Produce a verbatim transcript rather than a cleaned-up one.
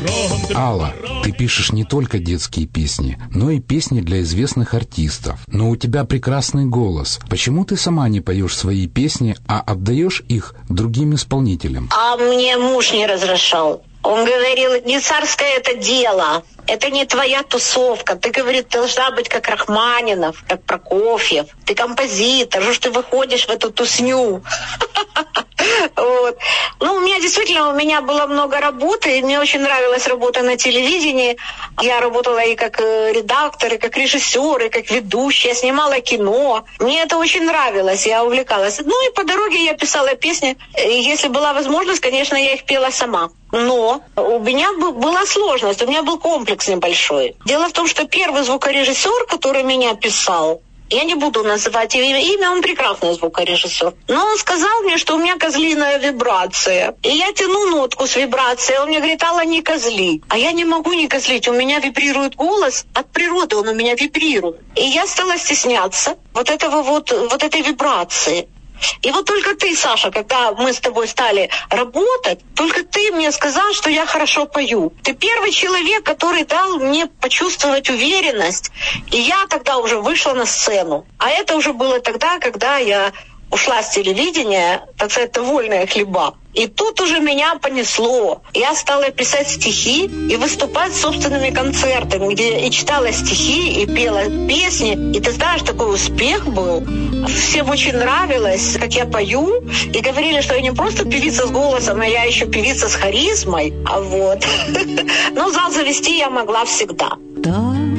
Алла, ты пишешь не только детские песни, но и песни для известных артистов. Но у тебя прекрасный голос. Почему ты сама не поешь свои песни, а отдаешь их другим исполнителям? А мне муж не разрешал. Он говорил, не царское это дело, это не твоя тусовка. Ты, говорит, должна быть как Рахманинов, как Прокофьев. Ты композитор, что ж ты выходишь в эту тусню? Вот. Ну, у меня действительно, у меня было много работы, и мне очень нравилась работа на телевидении. Я работала и как редактор, и как режиссер, и как ведущая, снимала кино. Мне это очень нравилось, я увлекалась. Ну, и по дороге я писала песни. И если была возможность, конечно, я их пела сама. Но у меня была сложность, у меня был комплекс небольшой. Дело в том, что первый звукорежиссер, который меня писал, я не буду называть его имя, он прекрасный звукорежиссер. Но он сказал мне, что у меня козлиная вибрация. И я тяну нотку с вибрацией. Он мне говорит, Алла, не козли. А я не могу не козлить. У меня вибрирует голос. От природы он у меня вибрирует. И я стала стесняться вот этого вот, вот этой вибрации. И вот только ты, Саша, когда мы с тобой стали работать, только ты мне сказал, что я хорошо пою. Ты первый человек, который дал мне почувствовать уверенность. И я тогда уже вышла на сцену. А это уже было тогда, когда я ушла с телевидения, так сказать, довольная хлеба. И тут уже меня понесло. Я стала писать стихи и выступать с собственными концертами, где я и читала стихи, и пела песни. И ты знаешь, такой успех был. Всем очень нравилось, как я пою. И говорили, что я не просто певица с голосом, а я еще певица с харизмой. А вот. Но зал завести я могла всегда.